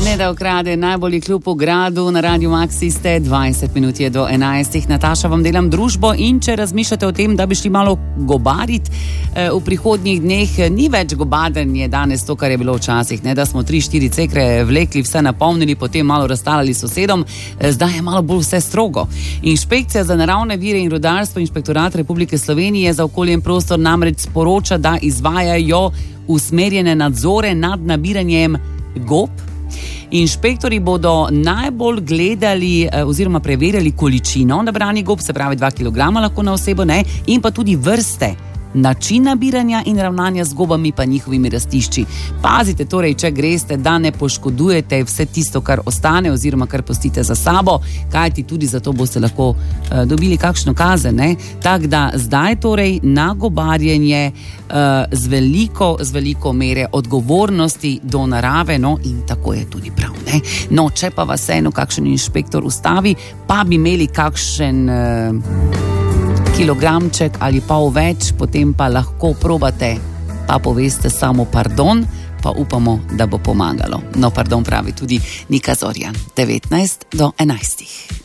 Ne da ukrade, najbolj klub v gradu, na Radiu Maxi ste, 20 minut je do 11. Nataša, vam delam družbo in če razmišljate o tem, da bi šli malo gobariti v prihodnjih dneh, ni več gobadenje danes to, kar je bilo včasih, ne, da smo 3-4 cekre vlekli, vse napolnili, potem malo razstalali sosedom, zdaj je malo bolj vse strogo. Inšpekcija za naravne vire in rudarstvo, Inšpektorat Republike Slovenije za okolje in prostor namreč sporoča, da izvajajo usmerjene nadzore nad nabiranjem gob. Inšpektori bodo najbolj gledali oziroma preverjali količino nabranih gob, se pravi 2 kg lahko na osebo, ne, in pa tudi vrste, način nabiranja in ravnanja z gobami pa njihovimi rastišči. Pazite torej, če greste, da ne poškodujete vse tisto, kar ostane oziroma kar pustite za sabo, kajti tudi zato boste lahko dobili kakšno kazen, ne. Tak da zdaj torej na gobarjenje z veliko mere odgovornosti do narave, no, in tako je tudi prav, ne. No, če pa vas eno kakšen inšpektor ustavi, pa bi imeli kakšen kilogramček ali pol več, potem pa lahko probate, pa poveste samo pardon, pa upamo, da bo pomagalo. No, pardon pravi tudi Nika Zorjan, 19 do 11.